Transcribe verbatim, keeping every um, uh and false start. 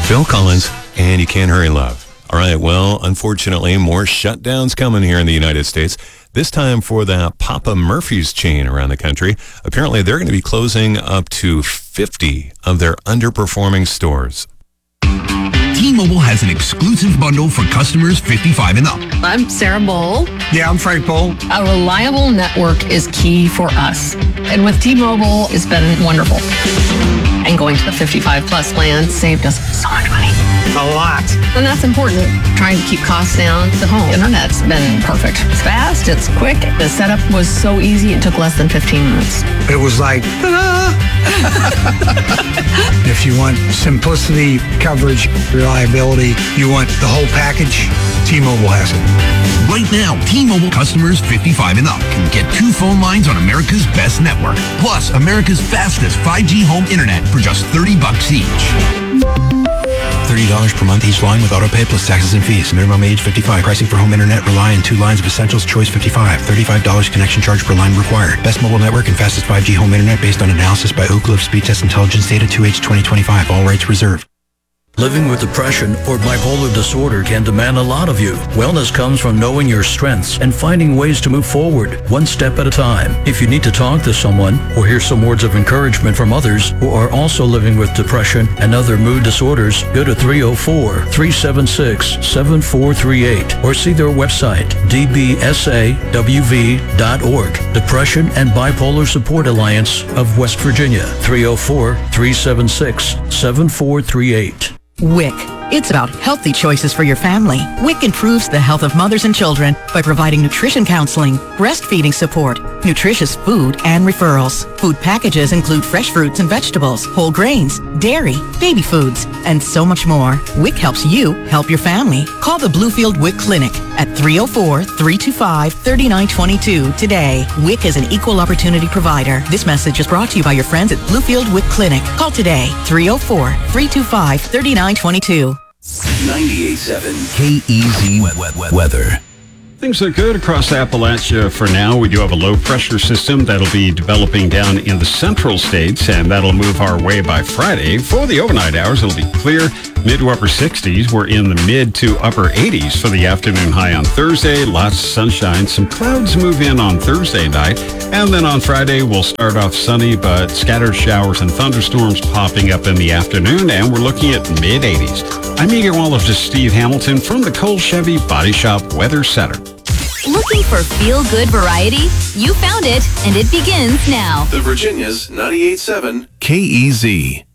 Phil Collins, and You Can't Hurry Love. All right, well, unfortunately, more shutdowns coming here in the United States. This time for the Papa Murphy's chain around the country. Apparently, they're going to be closing up to fifty of their underperforming stores. T-Mobile has an exclusive bundle for customers fifty-five and up. I'm Sarah Bowl. Yeah, I'm Frank Bowl. A reliable network is key for us. And with T-Mobile, it's been wonderful. And going to the fifty-five plus plan saved us so much money. A lot. And that's important. Trying to keep costs down. The home internet's been perfect. It's fast, it's quick. The setup was so easy, it took less than fifteen minutes. It was like, ta-da! If you want simplicity, coverage, reliability, you want the whole package, T-Mobile has it. Right now, T-Mobile customers fifty-five and up can get two phone lines on America's best network, plus America's fastest five G home internet for just thirty bucks each. thirty dollars per month each line with autopay plus taxes and fees. Minimum age fifty-five. Pricing for home internet rely on two lines of Essentials Choice fifty-five. thirty-five dollars connection charge per line required. Best mobile network and fastest five G home internet based on analysis by Oak Cliff Speed Test Intelligence Data two H twenty twenty-five. All rights reserved. Living with depression or bipolar disorder can demand a lot of you. Wellness comes from knowing your strengths and finding ways to move forward, one step at a time. If you need to talk to someone or hear some words of encouragement from others who are also living with depression and other mood disorders, go to three oh four, three seven six, seven four three eight or see their website, d b s a w v dot org. Depression and Bipolar Support Alliance of West Virginia, three oh four, three seven six, seven four three eight. WIC. It's about healthy choices for your family. WIC improves the health of mothers and children by providing nutrition counseling, breastfeeding support, nutritious food, and referrals. Food packages include fresh fruits and vegetables, whole grains, dairy, baby foods, and so much more. WIC helps you help your family. Call the Bluefield WIC Clinic at three oh four, three two five, three nine two two today. WIC is an equal opportunity provider. This message is brought to you by your friends at Bluefield WIC Clinic. Call today, three oh four, three two five, three nine two two. ninety-eight point seven K E Z Weather. Things are good across Appalachia for now. We do have a low pressure system that'll be developing down in the central states, and that'll move our way by Friday. For the overnight hours, it'll be clear, mid to upper sixties. We're in the mid to upper eighties for the afternoon high on Thursday. Lots of sunshine. Some clouds move in on Thursday night. And then on Friday, we'll start off sunny, but scattered showers and thunderstorms popping up in the afternoon, and we're looking at mid eighties. I'm meteorologist Steve Hamilton from the Cole Chevy Body Shop Weather Center. Looking for feel-good variety? You found it, and it begins now. The Virginia's ninety-eight point seven K E Z.